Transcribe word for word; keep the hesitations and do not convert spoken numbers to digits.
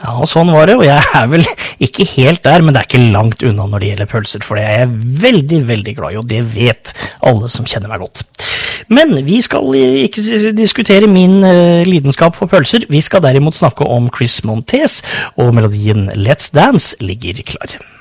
Ja, sånn var det, og jeg er vel ikke helt der, men det er ikke langt unna når det gjelder pølser, for det er jeg veldig, veldig glad i, og det vet alle som kjenner meg godt. Men vi skal ikke diskutere min uh, lidenskap for pølser, vi skal derimot snakke om Chris Montes, og melodien Let's Dance ligger klar.